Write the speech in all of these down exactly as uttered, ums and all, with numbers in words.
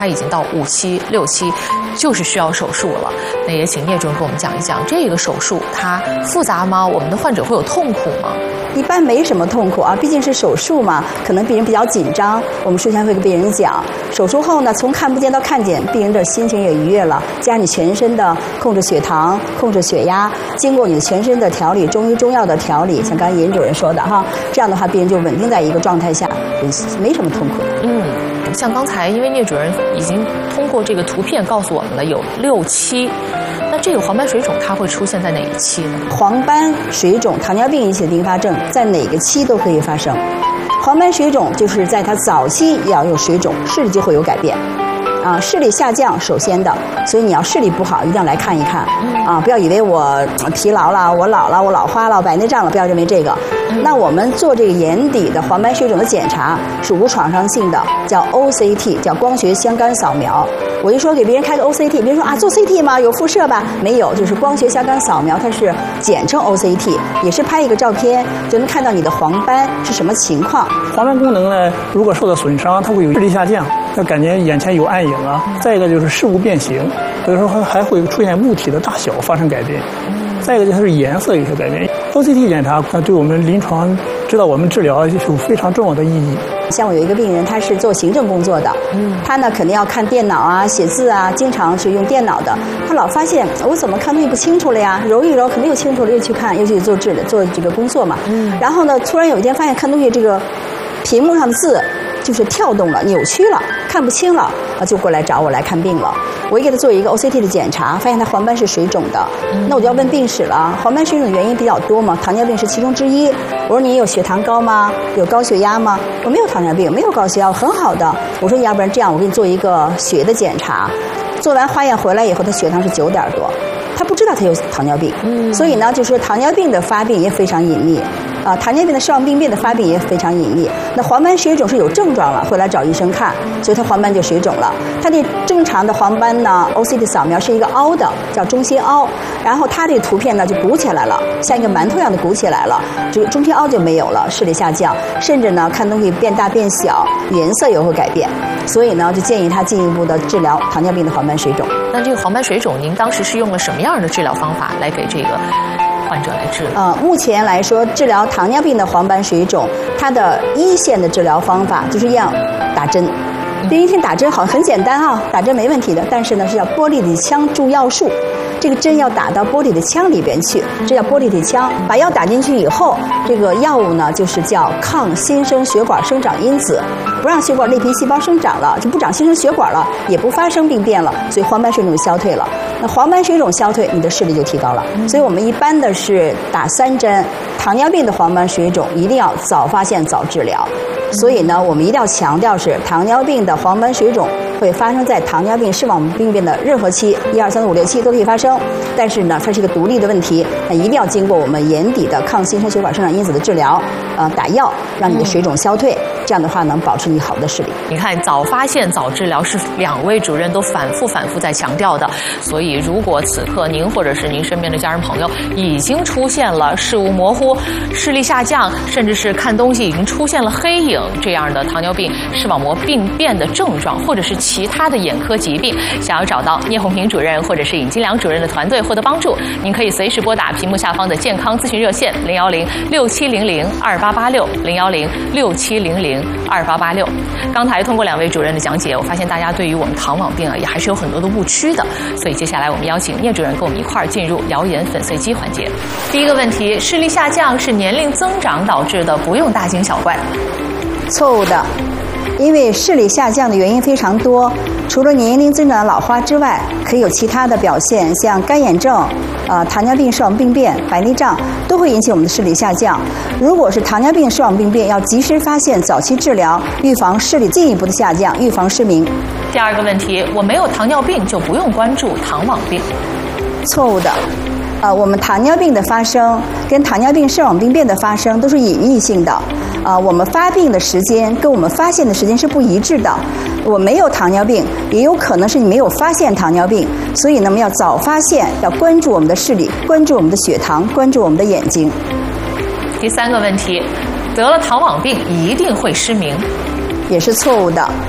他已经到五期、六期，就是需要手术了。那也请聂主任给我们讲一讲，这个手术它复杂吗？我们的患者会有痛苦吗？ 一般没什么痛苦啊，毕竟是手术嘛，可能病人比较紧张。我们术前会跟病人讲，手术后呢，从看不见到看见，病人的心情也愉悦了。加上你全身的控制血糖、控制血压，经过你的全身的调理，中医中药的调理，像刚才尹主任说的哈，这样的话，病人就稳定在一个状态下，没什么痛苦。 嗯。像刚才，因为聂主任已经通过这个图片告诉我们了，有六期。那这个黄斑水肿它会出现在哪一期呢？ 黄斑水肿，糖尿病引起的并发症，在哪个期都可以发生。黄斑水肿就是在它早期要有水肿，视力就会有改变。啊，视力下降首先的，所以你要视力不好，一定要来看一看。啊，不要以为我疲劳了，我老了，我老花了，白内障了，不要认为这个。那我们做这个眼底的黄斑水肿的检查是无创伤性的，叫 O C T， 叫光学相干扫描。我一说给别人开个 O C T， 别人说啊做 C T 吗？有辐射吧？没有，就是光学相干扫描，它是简称 O C T， 也是拍一个照片就能看到你的黄斑是什么情况。 黄斑功能呢，如果受到损伤，它会有视力下降，它感觉眼前有暗影啊。再一个就是视物变形，有时候还还会出现物体的大小发生改变。再一个就是颜色有些改变。O C T 检查它对我们临床指导我们治疗有非常重要的意义。 像我有一个病人，他是做行政工作的，嗯，他呢肯定要看电脑啊、写字啊，经常是用电脑的。他老发现我怎么看东西不清楚了呀？揉一揉肯定又清楚了，又去看，又去做治做这个工作嘛。嗯，然后呢，突然有一天发现看东西这个屏幕上的字就是跳动了、扭曲了，看不清了，啊，就过来找我来看病了。我一给他做一个 O C T 的检查，发现他黄斑是水肿的，那我就要问病史了。黄斑水肿的原因比较多嘛，糖尿病是其中之一。我说你有血糖高吗？有高血压吗？我没有糖尿病，没有高血压，我很好的。我说你要不然这样，我给你做一个血的检查。做完化验回来以后，他血糖是九点多，他不知道他有糖尿病，嗯，所以呢，就是糖尿病的发病也非常隐秘。啊，糖尿病的视网病变的发病也非常隐秘。那黄斑水肿是有症状了，会来找医生看，所以他黄斑就水肿了。他的正常的黄斑呢 ，O C T 扫描是一个凹的，叫中心凹，然后他这个图片呢就鼓起来了，像一个馒头一样的鼓起来了，这个中心凹就没有了，视力下降，甚至呢看东西变大变小，颜色也会改变。所以呢，就建议他进一步的治疗糖尿病的黄斑水肿。 那这个黄斑水肿，您当时是用了什么样的治疗方法来给这个患者来治？ 呃，目前来说，治疗糖尿病的黄斑水肿，它的一线的治疗方法就是要打针。别人一听打针好像很简单啊，打针没问题的，但是呢是要玻璃体腔注药术。这个针要打到玻璃的腔里边去，这叫玻璃体腔。把药打进去以后，这个药物呢就是叫抗新生血管生长因子，不让血管内皮细胞生长了，就不长新生血管了，也不发生病变了，所以黄斑水肿消退了。那黄斑水肿消退，你的视力就提高了。所以我们一般的是打三针。糖尿病的黄斑水肿一定要早发现早治疗。所以呢，我们一定要强调是糖尿病的黄斑水肿会发生在糖尿病视网病变的任何期，一二三四五六期都可以发生。但是呢，它是一个独立的问题，那一定要经过我们眼底的抗新生血管生长因子的治疗，呃，打药让你的水肿消退。这样的话能保持你好的视力。 你看，早发现早治疗是两位主任都反复反复在强调的。所以，如果此刻您或者是您身边的家人朋友已经出现了视物模糊、视力下降，甚至是看东西已经出现了黑影这样的糖尿病视网膜病变的症状，或者是其他的眼科疾病，想要找到聂红平主任或者是尹金良主任的团队获得帮助，您可以随时拨打屏幕下方的健康咨询热线零幺零六七零零二八八六零幺零六七零零二八八六。刚才通过两位主任的讲解，我发现大家对于我们糖网病啊也还是有很多的误区的，所以接下来我们邀请聂主任跟我们一块儿进入疗研粉碎机环节。第一个问题，视力下降是年龄增长导致的，不用大惊小怪。 错误的，因为视力下降的原因非常多，除了年龄增长的老花之外，可以有其他的表现，像干眼症、呃糖尿病视网病变、白内障都会引起我们的视力下降。如果是糖尿病视网病变，要及时发现，早期治疗，预防视力进一步的下降，预防失明。 第二个问题，我没有糖尿病就不用关注糖网病。 错误的。呃，我们糖尿病的发生跟糖尿病视网病变的发生都是隐匿性的，啊、呃，我们发病的时间跟我们发现的时间是不一致的。我没有糖尿病，也有可能是你没有发现糖尿病，所以呢，我们要早发现，要关注我们的视力，关注我们的血糖，关注我们的眼睛。 第三个问题，得了糖网病一定会失明， 也是错误的。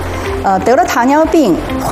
呃，得了糖尿病。